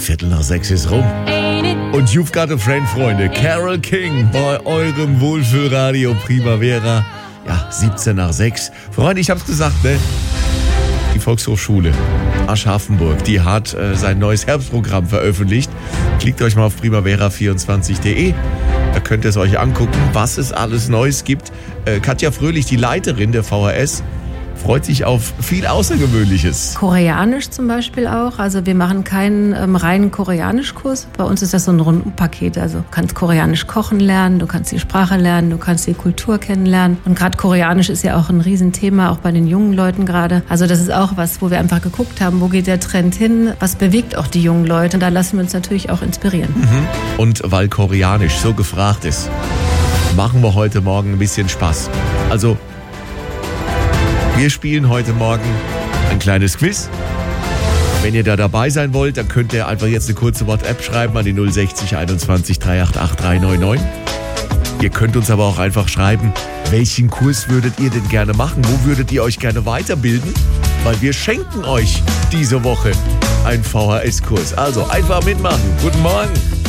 5:15 ist rum. Und You've Got a Friend, Freunde. Carole King bei eurem Wohlfühlradio Primavera. Ja, 17:06. Freunde, ich hab's gesagt, ne? Die Volkshochschule Aschaffenburg, die hat sein neues Herbstprogramm veröffentlicht. Klickt euch mal auf primavera24.de. Da könnt ihr es euch angucken, was es alles Neues gibt. Katja Fröhlich, die Leiterin der VHS, freut sich auf viel Außergewöhnliches. Koreanisch zum Beispiel auch. Also wir machen keinen reinen Koreanischkurs. Bei uns ist das so ein Rundenpaket. Also du kannst Koreanisch kochen lernen, du kannst die Sprache lernen, du kannst die Kultur kennenlernen. Und gerade Koreanisch ist ja auch ein Riesenthema, auch bei den jungen Leuten gerade. Also das ist auch was, wo wir einfach geguckt haben, wo geht der Trend hin, was bewegt auch die jungen Leute. Und da lassen wir uns natürlich auch inspirieren. Und weil Koreanisch so gefragt ist, machen wir heute Morgen ein bisschen Spaß. Also wir spielen heute Morgen ein kleines Quiz. Wenn ihr da dabei sein wollt, dann könnt ihr einfach jetzt eine kurze WhatsApp schreiben an die 060 21 388 399. Ihr könnt uns aber auch einfach schreiben, welchen Kurs würdet ihr denn gerne machen? Wo würdet ihr euch gerne weiterbilden? Weil wir schenken euch diese Woche einen VHS-Kurs. Also einfach mitmachen. Guten Morgen.